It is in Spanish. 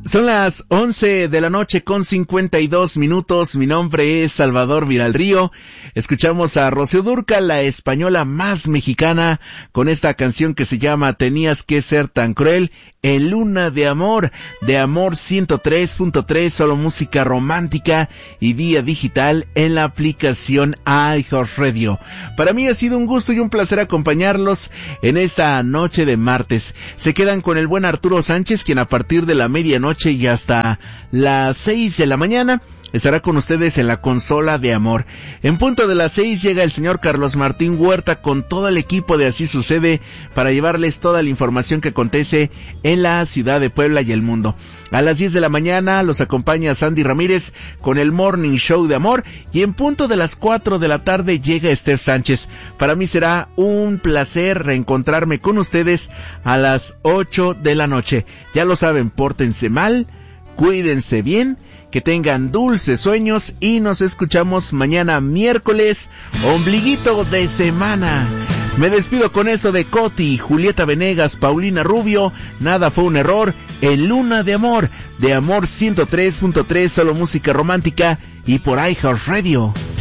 Son las 11 de la noche con 52 minutos. Mi nombre es Salvador Villarrío. Escuchamos a Rocío Dúrcal, la española más mexicana, con esta canción que se llama Tenías que ser tan cruel, en Luna de Amor 103.3, solo música romántica y vía digital en la aplicación iHeartRadio. Para mí ha sido un gusto y un placer acompañarlos en esta noche de martes. Se quedan con el buen Arturo Sánchez, quien a partir de la medianoche y hasta las 6 de la mañana estará con ustedes en la consola de amor. En punto de las 6 llega el señor Carlos Martín Huerta con todo el equipo de Así Sucede para llevarles toda la información que acontece en la ciudad de Puebla y el mundo. A las 10 de la mañana los acompaña Sandy Ramírez con el Morning Show de Amor, y en punto de las 4 de la tarde llega Esther Sánchez. Para mí será un placer reencontrarme con ustedes a las 8 de la noche. Ya lo saben, pórtense mal, cuídense bien, que tengan dulces sueños y nos escuchamos mañana miércoles, ombliguito de semana. Me despido con eso de Coti, Julieta Venegas, Paulina Rubio, Nada fue un error, en Luna de Amor 103.3, solo música romántica y por iHeartRadio.